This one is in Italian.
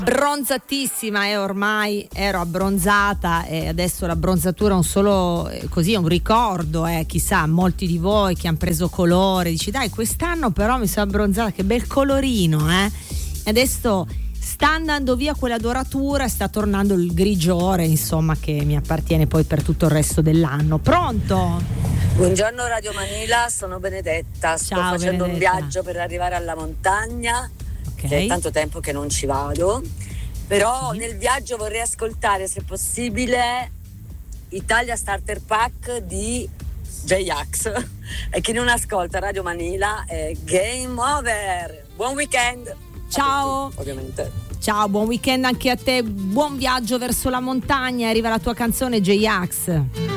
Bronzatissima e ormai ero abbronzata e adesso l'abbronzatura è un solo così, è un ricordo, chissà, molti di voi che hanno preso colore, dici dai quest'anno però mi sono abbronzata, che bel colorino, e adesso sta andando via quella doratura e sta tornando il grigiore, insomma, che mi appartiene poi per tutto il resto dell'anno. Pronto? Buongiorno Radio Manila, sono Benedetta, sto Ciao, facendo Benedetta. un viaggio per arrivare alla montagna, Ok. che è tanto tempo che non ci vado, però nel viaggio vorrei ascoltare, se possibile, Italia Starter Pack di J-Ax. E chi non ascolta Radio Manila è game over. Buon weekend. Ciao. A tutti, ovviamente. Ciao, buon weekend anche a te, buon viaggio verso la montagna, arriva la tua canzone J-Ax.